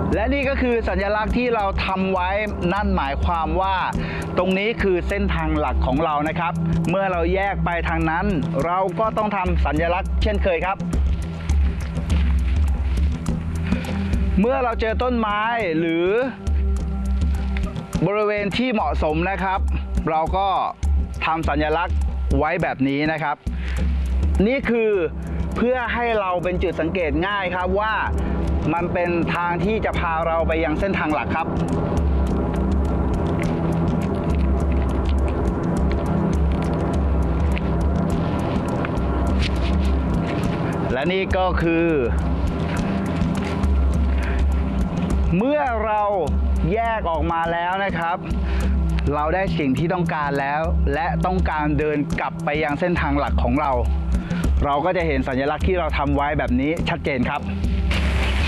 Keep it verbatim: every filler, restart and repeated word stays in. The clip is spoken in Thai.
และนี่ก็คือสัญลักษณ์ที่เราทำไว้นั่นหมายความว่าตรงนี้คือเส้นทางหลักของเรานะครับเมื่อเราแยกไปทางนั้นเราก็ต้องทำสัญลักษณ์เช่นเคยครับเมื่อเราเจอต้นไม้หรือบริเวณที่เหมาะสมนะครับเราก็ทำสัญลักษณ์ไว้แบบนี้นะครับนี่คือเพื่อให้เราเป็นจุดสังเกตง่ายครับว่ามันเป็นทางที่จะพาเราไปยังเส้นทางหลักครับและนี่ก็คือเมื่อเราแยกออกมาแล้วนะครับเราได้สิ่งที่ต้องการแล้วและต้องการเดินกลับไปยังเส้นทางหลักของเราเราก็จะเห็นสัญลักษณ์ที่เราทำไว้แบบนี้ชัดเจนครับ